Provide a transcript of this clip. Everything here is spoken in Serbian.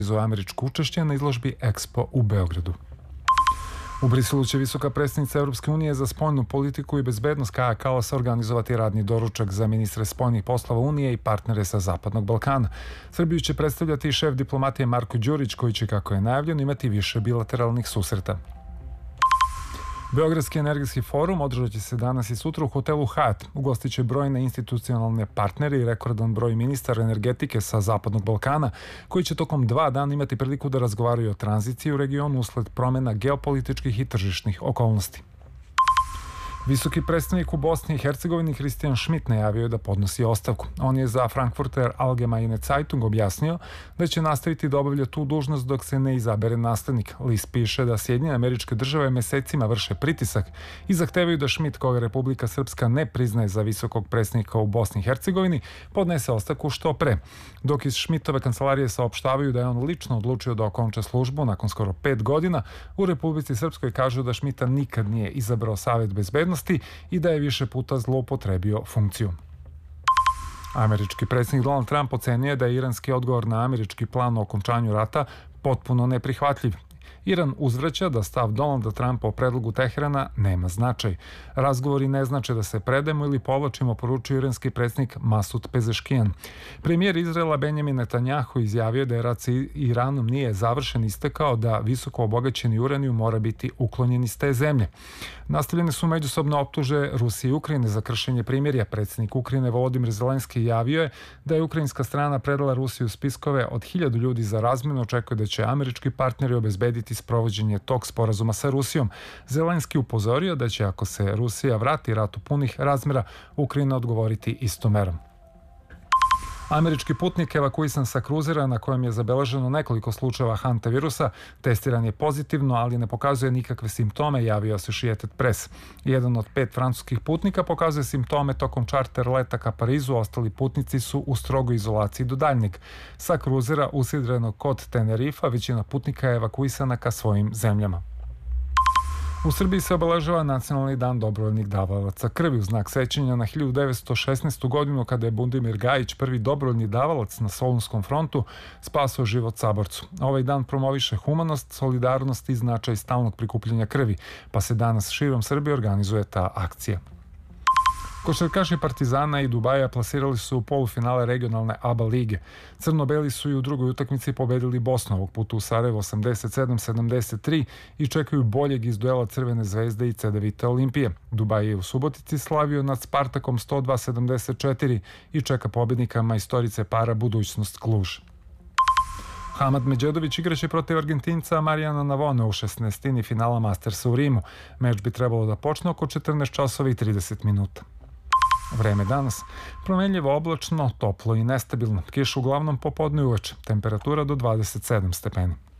organizuje američko učešće na izložbi Expo u Beogradu. U Briselu će visoka predstavnica Europske unije za spoljnu politiku i bezbednost Kaja Kallas organizovati radni doručak za ministre spoljnih poslova Unije i partnere sa Zapadnog Balkana. Srbiju će predstavljati i šef diplomatije Marko Đurić, koji će, kako je najavljeno, imati više bilateralnih susreta. Beogradski energetski forum održat će se danas i sutra u hotelu Hyatt. Ugostit će brojne institucionalne partnere i rekordan broj ministara energetike sa Zapadnog Balkana, koji će tokom 2 dana imati priliku da razgovaraju o tranziciji u regionu usled promjena geopolitičkih i tržišnih okolnosti. Visoki predstavnik u Bosni i Hercegovini Christian Schmidt najavio je da podnosi ostavku. On je za Frankfurter Allgemeine Zeitung objasnio da će nastaviti da obavlja tu dužnost dok se ne izabere naslednik. List piše da Sjedinjene Američke Države mesecima vrše pritisak i zahtevaju da Schmidt, koga Republika Srpska ne priznaje za visokog predstavnika u Bosni i Hercegovini, podnese ostavku što pre. Dok iz Schmidtove kancelarije saopštavaju da je on lično odlučio da okonča službu nakon skoro 5 godina, u Republici Srpskoj kažu da Schmidta nikad nije izabrao Savet bezbednosti i da je više puta zloupotrebio funkciju. Američki predsjednik Donald Trump ocenio da je iranski odgovor na američki plan o okončanju rata potpuno neprihvatljiv. Iran uzvraća da stav Donalda Trumpa o predlogu Teherana nema značaj. Razgovori ne znače da se predajemo ili povlačimo, poručio iranski predsjednik Masud Pezeškijan. Premijer Izraela Benjamin Netanjahu izjavio da je rat sa Iranom nije završen, istakao da visoko obogaćeni uranijum mora biti uklonjen iz te zemlje. Nastavljene su međusobno optuže Rusije i Ukrajine za kršenje primirja. Predsjednik Ukrajine Volodimir Zelenski javio je da je ukrajinska strana predala Rusiju spiskove od 1000 ljudi za razmjenu. Očekuje da će američki partneri obezbediti sprovođenje tog sporazuma sa Rusijom. Zelenski upozorio da će, ako se Rusija vrati ratu punih razmjera, Ukrajina odgovoriti istom merom. Američki putnik evakuisan sa kruzera na kojem je zabeleženo nekoliko slučajeva hantavirusa testiran je pozitivno, ali ne pokazuje nikakve simptome, javio Associated Press. Jedan od 5 francuskih putnika pokazuje simptome tokom čarter leta ka Parizu, ostali putnici su u strogoj izolaciji do daljnjeg. Sa kruzera usidrenog kod Tenerifa većina putnika je evakuisana ka svojim zemljama. U Srbiji se obeležava Nacionalni dan dobrovoljnih davalaca krvi u znak sećanja na 1916. godinu kada je Budimir Gajić, prvi dobrovoljni davalac na Solunskom frontu, spasao život saborcu. Ovaj dan promoviše humanost, solidarnost i značaj stalnog prikupljanja krvi, pa se danas širom Srbije organizuje ta akcija. Košarkaši Partizana i Dubaja plasirali su u polufinale regionalne ABA lige. Crno-beli su i u drugoj utakmici pobedili Bosnu, ovog puta u Sarajevo 87-73 i čekaju boljeg iz duela Crvene zvezde i Cedevite Olimpije. Dubaj je u Subotici slavio nad Spartakom 102-74 i čeka pobednika majstorice para Budućnost Kluž. Hamad Međedović igraće protiv Argentinca Marijana Navone u 16. finala Mastersa u Rimu. Meč bi trebalo da počne oko 14 časova i 30 minuta. Vreme danas. Promenljivo oblačno, toplo i nestabilno. Kiša uglavnom popodne i uveče. Temperatura do 27 stepeni.